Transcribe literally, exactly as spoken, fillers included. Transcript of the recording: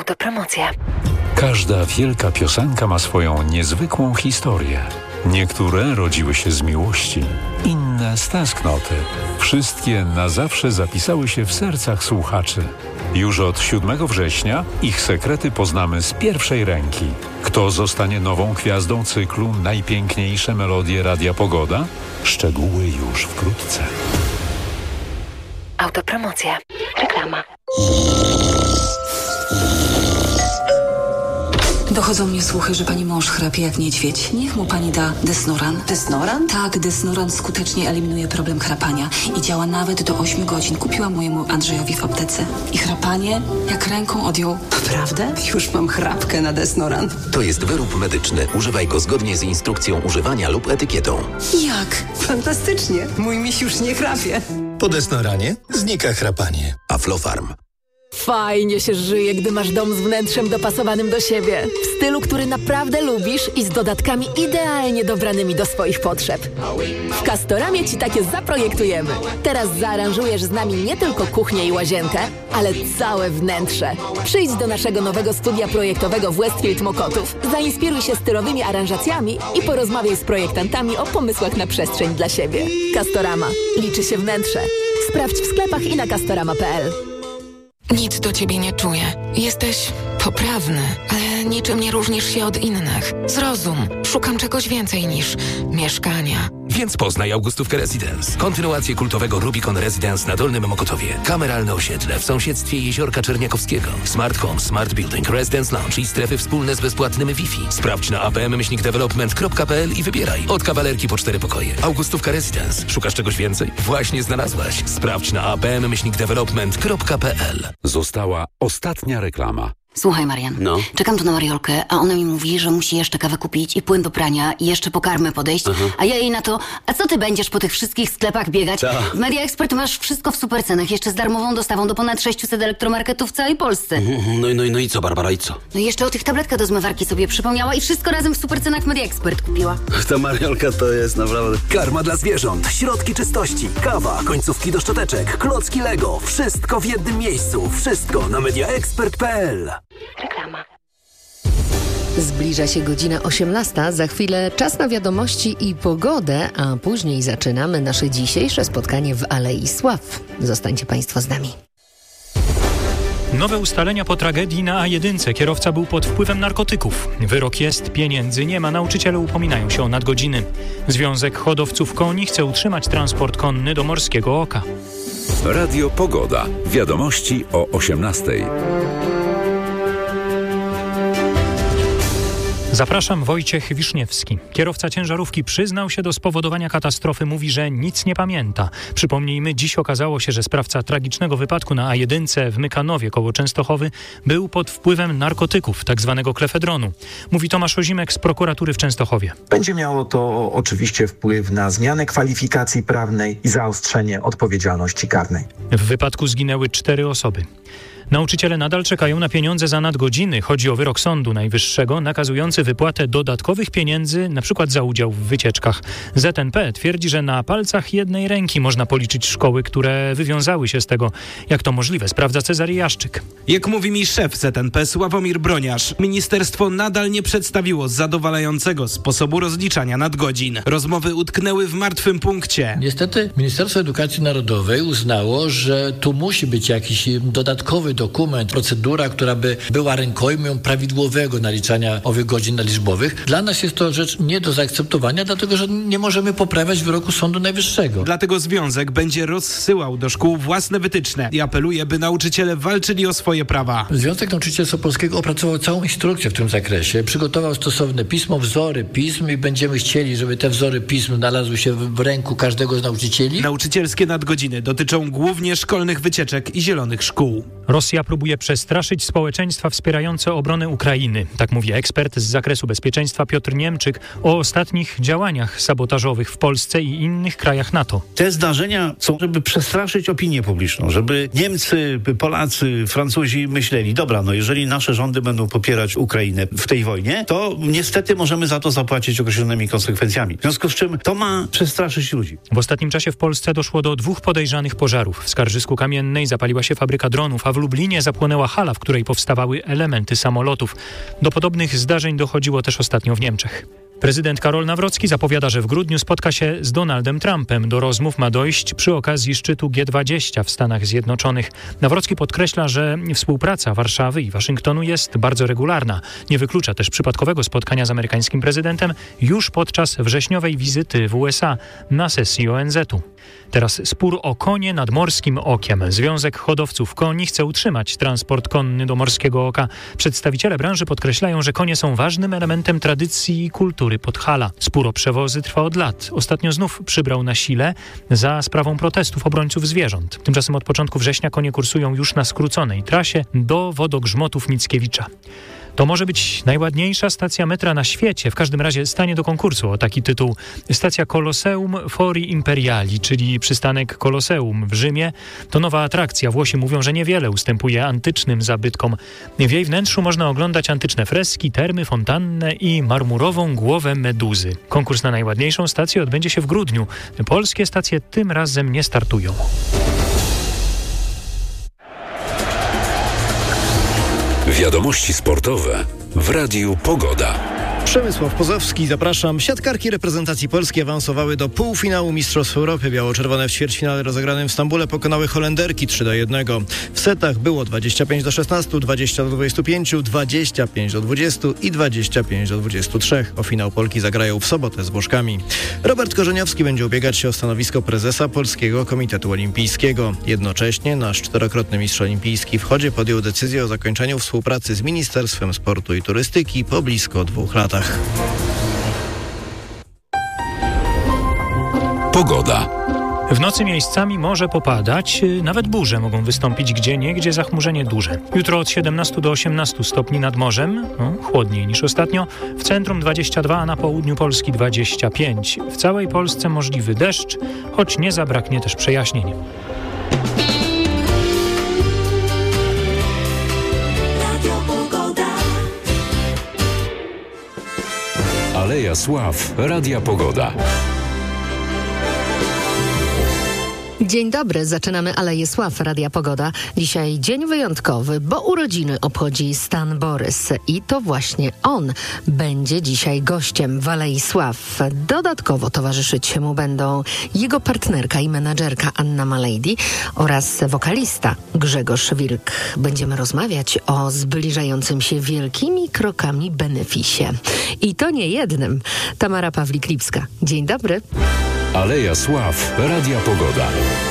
Autopromocja. Każda wielka piosenka ma swoją niezwykłą historię. Niektóre rodziły się z miłości, inne z tęsknoty. Wszystkie na zawsze zapisały się w sercach słuchaczy. Już od siódmego września ich sekrety poznamy z pierwszej ręki. Kto zostanie nową gwiazdą cyklu Najpiękniejsze melodie Radia Pogoda? Szczegóły już wkrótce. Autopromocja. Reklama. Dochodzą mnie słuchy, że pani mąż chrapie jak niedźwiedź. Niech mu pani da Desnoran. Desnoran? Tak, Desnoran skutecznie eliminuje problem chrapania i działa nawet do ośmiu godzin. Kupiłam mojemu Andrzejowi w aptece. I chrapanie jak ręką odjął. Naprawdę? Już mam chrapkę na Desnoran. To jest wyrób medyczny. Używaj go zgodnie z instrukcją używania lub etykietą. Jak? Fantastycznie. Mój miś już nie chrapie. Po Desnoranie znika chrapanie. Aflofarm. Fajnie się żyje, gdy masz dom z wnętrzem dopasowanym do siebie. W stylu, który naprawdę lubisz i z dodatkami idealnie dobranymi do swoich potrzeb. W Castoramie Ci takie zaprojektujemy. Teraz zaaranżujesz z nami nie tylko kuchnię i łazienkę, ale całe wnętrze. Przyjdź do naszego nowego studia projektowego w Westfield Mokotów. Zainspiruj się stylowymi aranżacjami i porozmawiaj z projektantami o pomysłach na przestrzeń dla siebie. Castorama. Liczy się wnętrze. Sprawdź w sklepach i na castorama kropka p l. Nic do ciebie nie czuję. Jesteś poprawny, ale niczym nie różnisz się od innych. Zrozum, szukam czegoś więcej niż mieszkania. Więc poznaj Augustówkę Residence. Kontynuację kultowego Rubicon Residence na Dolnym Mokotowie. Kameralne osiedle w sąsiedztwie Jeziorka Czerniakowskiego. Smart Home, Smart Building, Residence Lounge i strefy wspólne z bezpłatnym Wi-Fi. Sprawdź na a p m myślnik development kropka p l i wybieraj. Od kawalerki po cztery pokoje. Augustówka Residence. Szukasz czegoś więcej? Właśnie znalazłaś. Sprawdź na a p m myślnik development kropka p l. Została ostatnia reklama. Słuchaj, Marian, No? czekam tu na Mariolkę, a ona mi mówi, że musi jeszcze kawę kupić i płyn do prania i jeszcze po karmę podejść, Aha. a ja jej na to, a co ty będziesz po tych wszystkich sklepach biegać? Ta. W Media Expert masz wszystko w supercenach, jeszcze z darmową dostawą do ponad sześciuset elektromarketów w całej Polsce. No i no, no i co, Barbara, i co? No i jeszcze o tych tabletkach do zmywarki sobie przypomniała i wszystko razem w supercenach w Media Expert kupiła. Ta Mariolka to jest naprawdę... Karma dla zwierząt, środki czystości, kawa, końcówki do szczoteczek, klocki Lego. Wszystko w jednym miejscu. Wszystko na media expert kropka p l. Reklama. Zbliża się godzina osiemnasta, za chwilę czas na wiadomości i pogodę, a później zaczynamy nasze dzisiejsze spotkanie w Alei Sław. Zostańcie Państwo z nami. Nowe ustalenia po tragedii na A jeden. Kierowca był pod wpływem narkotyków. Wyrok jest, pieniędzy nie ma, nauczyciele upominają się o nadgodziny. Związek Hodowców Koni chce utrzymać transport konny do Morskiego Oka. Radio Pogoda. Wiadomości o osiemnastej. Zapraszam, Wojciech Wiszniewski. Kierowca ciężarówki przyznał się do spowodowania katastrofy. Mówi, że nic nie pamięta. Przypomnijmy, dziś okazało się, że sprawca tragicznego wypadku na A jeden w Mykanowie koło Częstochowy był pod wpływem narkotyków, tak zwanego klefedronu. Mówi Tomasz Ozimek z prokuratury w Częstochowie. Będzie miało to oczywiście wpływ na zmianę kwalifikacji prawnej i zaostrzenie odpowiedzialności karnej. W wypadku zginęły cztery osoby. Nauczyciele nadal czekają na pieniądze za nadgodziny. Chodzi o wyrok Sądu Najwyższego nakazujący wypłatę dodatkowych pieniędzy, na przykład za udział w wycieczkach. Z N P twierdzi, że na palcach jednej ręki można policzyć szkoły, które wywiązały się z tego. Jak to możliwe, sprawdza Cezary Jaszczyk. Jak mówi mi szef Z N P Sławomir Broniarz, ministerstwo nadal nie przedstawiło zadowalającego sposobu rozliczania nadgodzin. Rozmowy utknęły w martwym punkcie. Niestety Ministerstwo Edukacji Narodowej uznało, że tu musi być jakiś dodatkowy dokument, procedura, która by była rękojmią prawidłowego naliczania owych godzin naliczbowych. Dla nas jest to rzecz nie do zaakceptowania, dlatego że nie możemy poprawiać wyroku Sądu Najwyższego. Dlatego związek będzie rozsyłał do szkół własne wytyczne i apeluje, by nauczyciele walczyli o swoje prawa. Związek Nauczycielstwa Polskiego opracował całą instrukcję w tym zakresie, przygotował stosowne pismo, wzory pism i będziemy chcieli, żeby te wzory pism znalazły się w ręku każdego z nauczycieli. Nauczycielskie nadgodziny dotyczą głównie szkolnych wycieczek i zielonych szkół. Rosja próbuje przestraszyć społeczeństwa wspierające obronę Ukrainy. Tak mówi ekspert z zakresu bezpieczeństwa Piotr Niemczyk o ostatnich działaniach sabotażowych w Polsce i innych krajach NATO. Te zdarzenia są, żeby przestraszyć opinię publiczną, żeby Niemcy, Polacy, Francuzi myśleli, dobra, no jeżeli nasze rządy będą popierać Ukrainę w tej wojnie, to niestety możemy za to zapłacić określonymi konsekwencjami. W związku z czym to ma przestraszyć ludzi. W ostatnim czasie w Polsce doszło do dwóch podejrzanych pożarów. W Skarżysku Kamiennej zapaliła się fabryka dronów, a a w Lublinie zapłonęła hala, w której powstawały elementy samolotów. Do podobnych zdarzeń dochodziło też ostatnio w Niemczech. Prezydent Karol Nawrocki zapowiada, że w grudniu spotka się z Donaldem Trumpem. Do rozmów ma dojść przy okazji szczytu G dwadzieścia w Stanach Zjednoczonych. Nawrocki podkreśla, że współpraca Warszawy i Waszyngtonu jest bardzo regularna. Nie wyklucza też przypadkowego spotkania z amerykańskim prezydentem już podczas wrześniowej wizyty w U S A na sesji O N Z-u. Teraz spór o konie nad Morskim Okiem. Związek Hodowców Koni chce utrzymać transport konny do Morskiego Oka. Przedstawiciele branży podkreślają, że konie są ważnym elementem tradycji i kultury Podhala. Spór o przewozy trwa od lat. Ostatnio znów przybrał na sile za sprawą protestów obrońców zwierząt. Tymczasem od początku września konie kursują już na skróconej trasie do Wodogrzmotów Mickiewicza. To może być najładniejsza stacja metra na świecie. W każdym razie stanie do konkursu o taki tytuł. Stacja Colosseum Fori Imperiali, czyli przystanek Koloseum w Rzymie. To nowa atrakcja. Włosi mówią, że niewiele ustępuje antycznym zabytkom. W jej wnętrzu można oglądać antyczne freski, termy, fontannę i marmurową głowę meduzy. Konkurs na najładniejszą stację odbędzie się w grudniu. Polskie stacje tym razem nie startują. Wiadomości sportowe w Radiu Pogoda. Przemysław Pozowski, zapraszam. Siatkarki reprezentacji Polski awansowały do półfinału Mistrzostw Europy. Biało-czerwone w ćwierćfinale rozegranym w Stambule pokonały Holenderki trzy do jednego. W setach było dwadzieścia pięć do szesnastu, dwadzieścia do dwudziestu pięciu, dwadzieścia pięć do dwudziestu i dwadzieścia pięć do dwudziestu trzech. O finał Polki zagrają w sobotę z Włoszkami. Robert Korzeniowski będzie ubiegać się o stanowisko prezesa Polskiego Komitetu Olimpijskiego. Jednocześnie nasz czterokrotny mistrz olimpijski w chodzie podjął decyzję o zakończeniu współpracy z Ministerstwem Sportu i Turystyki po blisko dwóch latach. Pogoda. W nocy miejscami może popadać, nawet burze mogą wystąpić gdzieniegdzie, zachmurzenie duże. Jutro od siedemnastu do osiemnastu stopni nad morzem, no, chłodniej niż ostatnio, w centrum dwadzieścia dwa, a na południu Polski dwadzieścia pięć. W całej Polsce możliwy deszcz, choć nie zabraknie też przejaśnień. Aleja Sław, Radia Pogoda. Dzień dobry, zaczynamy Aleję Sław, Radia Pogoda. Dzisiaj dzień wyjątkowy, bo urodziny obchodzi Stan Borys i to właśnie on będzie dzisiaj gościem w Alei Sław. Dodatkowo towarzyszyć mu będą jego partnerka i menadżerka Anna Malady oraz wokalista Grzegorz Wilk. Będziemy rozmawiać o zbliżającym się wielkimi krokami beneficie. I to nie jednym. Tamara Pawlik-Lipska. Dzień dobry. Aleja Sław, Radia Pogoda.